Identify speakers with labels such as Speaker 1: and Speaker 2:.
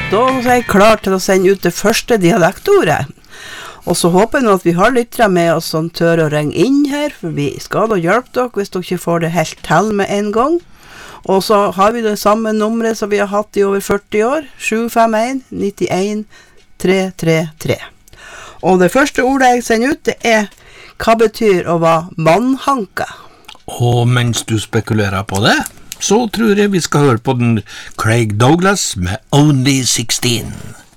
Speaker 1: Da er jeg klar til å sende ut det første dialektordet. Og så håper jeg nå at vi har lyttere med oss som tør å ringe inn her, for vi skal da hjelpe dere hvis dere ikke får det helt til med en gang. Og så har vi det samme nummeret som vi har hatt i over 40 år, 751-91-333. Og det første ordet jeg sender ut, det er hva betyr å være mannhanka.
Speaker 2: Og mens du spekulerer på det, så tror jeg vi skal høre på den Craig Douglas med Only 16.